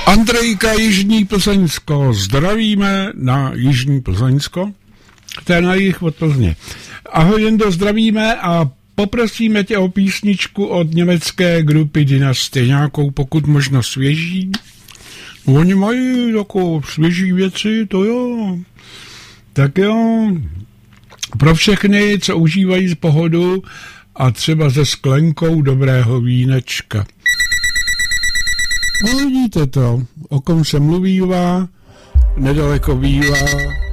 Andrejka, Jižní Plzeňsko. Zdravíme na Jižní Plzeňsko. To je na jich od Plzně. Ahoj, Jendo, zdravíme a poprosíme tě o písničku od německé grupy Dynasty. Nějakou pokud možno svěží. Oni mají jako svěží věci, to jo. Tak jo. Pro všechny, co užívají z pohodu a třeba se sklenkou dobrého vínečka. No, vidíte to, o kom se mluvívá, nedaleko bývá.